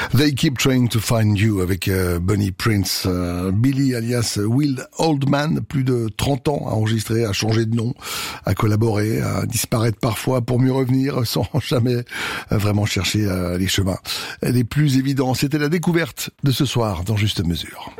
They Keep Trying to Find You avec Bunny Prince. Billy alias Will Oldman, plus de 30 ans à enregistrer, à changer de nom, à collaborer, à disparaître parfois pour mieux revenir sans jamais vraiment chercher les chemins les plus évidents. C'était la découverte de ce soir dans Juste Mesure.